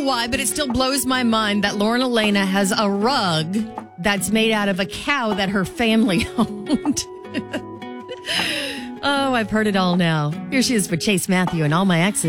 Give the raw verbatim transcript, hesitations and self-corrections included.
why, but it still blows my mind that Lauren Elena has a rug that's made out of a cow that her family owned. Oh, I've heard it all now. Here she is with Chase Matthew and All My Exes.